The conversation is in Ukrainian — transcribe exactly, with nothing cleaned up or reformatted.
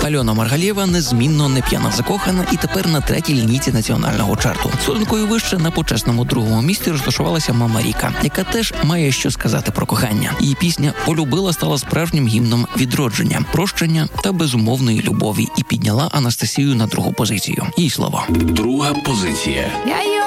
Альона Маргалєва незмінно не п'яна закохана і тепер на третій лінійці національного чарту. Сходинкою вище на почесному другому місці розташувалася Мама Ріка, яка теж має що сказати про кохання. Її пісня «Полюбила» стала справжнім гімном відродження, прощення та безумовної любові і підняла Анастасію на другу позицію. Їй слово. Друга позиція.